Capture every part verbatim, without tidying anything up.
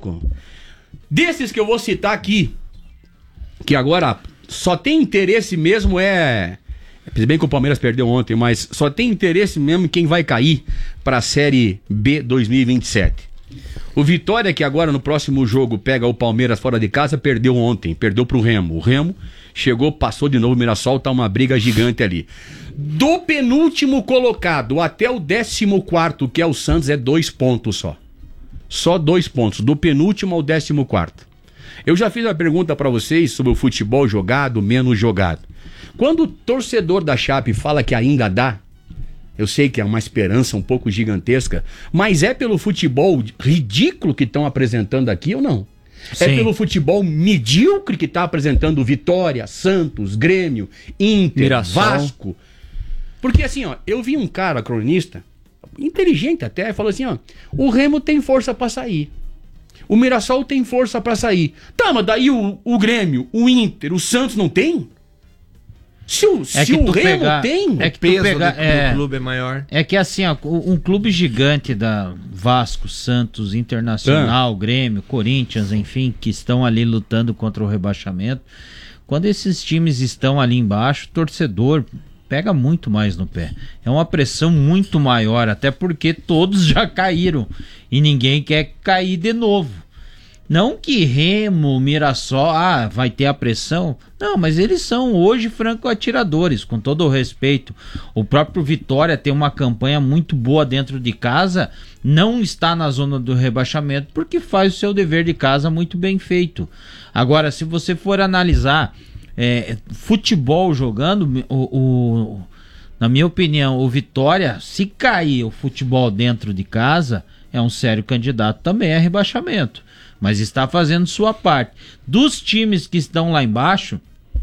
louco. Desses que eu vou citar aqui, que agora só tem interesse mesmo é... Se bem que o Palmeiras perdeu ontem, mas só tem interesse mesmo em quem vai cair para a Série B dois mil e vinte e sete. O Vitória, que agora no próximo jogo pega o Palmeiras fora de casa, perdeu ontem, perdeu pro Remo. O Remo chegou, passou de novo o Mirassol, tá uma briga gigante ali. Do penúltimo colocado até o décimo quarto, que é o Santos, é dois pontos só. Só dois pontos, do penúltimo ao décimo quarto. Eu já fiz uma pergunta para vocês sobre o futebol jogado, menos jogado. Quando o torcedor da Chape fala que ainda dá, eu sei que é uma esperança um pouco gigantesca, mas é pelo futebol ridículo que estão apresentando aqui ou não? Sim. É pelo futebol medíocre que está apresentando Vitória, Santos, Grêmio, Inter, Mirassol. Vasco? Porque assim, ó, eu vi um cara, cronista, inteligente até, falou assim, ó, o Remo tem força para sair. O Mirassol tem força para sair. Tá, mas daí o, o Grêmio, o Inter, o Santos não tem? Se o, é se o Remo pegar, tem, é que o peso pegar, do, é, do clube é maior. É que assim, ó, um clube gigante da Vasco, Santos, Internacional, ah. Grêmio, Corinthians, enfim, que estão ali lutando contra o rebaixamento, quando esses times estão ali embaixo, o torcedor pega muito mais no pé. É uma pressão muito maior, até porque todos já caíram e ninguém quer cair de novo. Não que Remo, Mirassol, ah, vai ter a pressão. Não, mas eles são hoje franco-atiradores, com todo o respeito. O próprio Vitória tem uma campanha muito boa dentro de casa, não está na zona do rebaixamento, porque faz o seu dever de casa muito bem feito. Agora, se você for analisar é, futebol jogando, o, o, na minha opinião, o Vitória, se cair o futebol dentro de casa, é um sério candidato também a rebaixamento. Mas está fazendo sua parte. Dos times que estão lá embaixo,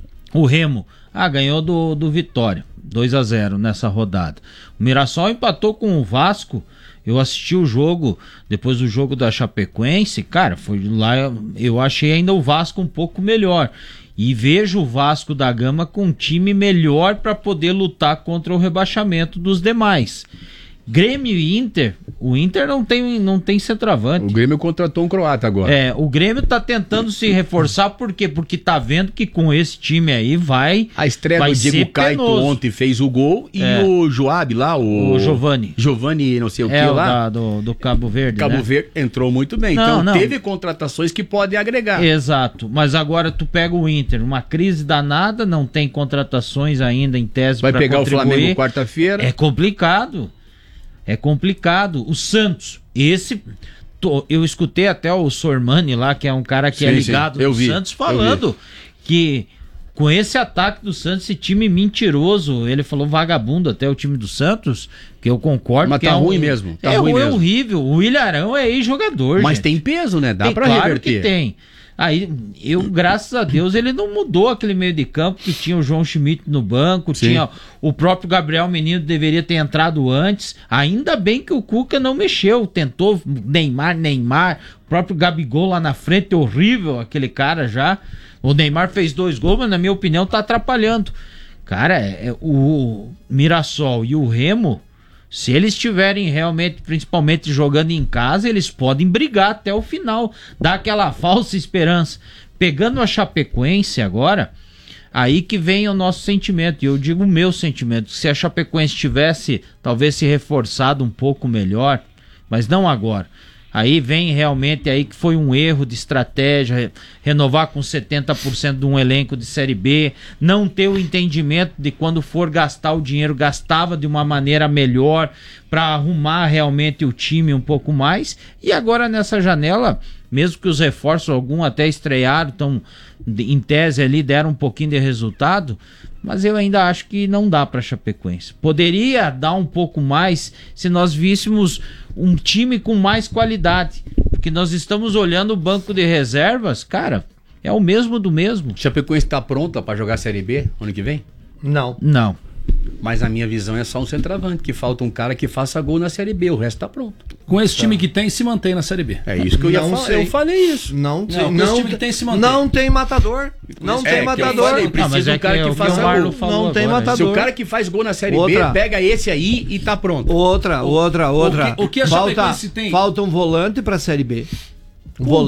o Remo ah, ganhou do, do Vitória, dois a zero nessa rodada. O Mirassol empatou com o Vasco. Eu assisti o jogo, depois do jogo da Chapecoense, cara, foi lá, eu achei ainda o Vasco um pouco melhor. E vejo o Vasco da Gama com um time melhor para poder lutar contra o rebaixamento dos demais. Grêmio e Inter, o Inter não tem, não tem centroavante. O Grêmio contratou um croata agora. É, o Grêmio tá tentando se reforçar, por quê? Porque tá vendo que com esse time aí vai A estreia vai do Diego Caito ontem fez o gol e é. o Joab lá, o... O Giovani. Giovani, não sei o é, que o lá. Da, do, do Cabo Verde, Cabo né? Verde entrou muito bem. Não, então não. teve contratações que podem agregar. Exato, mas agora tu pega o Inter, uma crise danada, não tem contratações ainda em tese para contribuir. Vai pegar o Flamengo quarta-feira. É complicado. É complicado. O Santos, esse... Tô, eu escutei até o Sormani lá, que é um cara que sim, é ligado no Santos, falando que com esse ataque do Santos, esse time mentiroso, ele falou vagabundo até o time do Santos, que eu concordo. Mas que tá é ruim um, mesmo. Tá é, ruim é mesmo. horrível. O Ilharão é ex-jogador. Mas gente. tem peso, né? Dá tem, pra claro reverter. Que tem. Aí, eu, graças a Deus, ele não mudou aquele meio de campo que tinha o João Schmidt no banco, sim. Tinha o próprio Gabriel Menino, deveria ter entrado antes. Ainda bem que o Cuca não mexeu, tentou Neymar, Neymar, o próprio Gabigol lá na frente, horrível aquele cara já. O Neymar fez dois gols, mas na minha opinião tá atrapalhando. Cara, é, o Mirassol e o Remo, se eles estiverem realmente, principalmente jogando em casa, eles podem brigar até o final, dar aquela falsa esperança. Pegando a Chapecoense agora, aí que vem o nosso sentimento, e eu digo o meu sentimento, se a Chapecoense tivesse talvez se reforçado um pouco melhor, mas não agora. Aí vem realmente aí que foi um erro de estratégia, renovar com setenta por cento de um elenco de Série B, não ter o entendimento de quando for gastar o dinheiro, gastava de uma maneira melhor para arrumar realmente o time um pouco mais. E agora nessa janela, mesmo que os reforços, algum até estrearam, então em tese ali deram um pouquinho de resultado, mas eu ainda acho que não dá para Chapecoense. Poderia dar um pouco mais se nós víssemos um time com mais qualidade, porque nós estamos olhando o banco de reservas, cara, é o mesmo do mesmo. Chapecoense está pronta para jogar a Série B ano que vem? Não. Não. Mas a minha visão é só um centroavante, que falta um cara que faça gol na Série B, o resto tá pronto. Com esse time que tem, se mantém na Série B. É isso que eu ia não falar. sei. Eu falei isso. Não, não, com não, esse time que tem, se mantém. Não tem matador. Não é, tem matador. Falei, Ah, precisa mas de um é cara que, que, que faça gol. Não tem agora, matador. Se o cara que faz gol na Série outra. B, pega esse aí e tá pronto. Outra, outra, outra. O que, o que a falta, Chapecoense tem? falta um volante pra Série B. Um Com volante.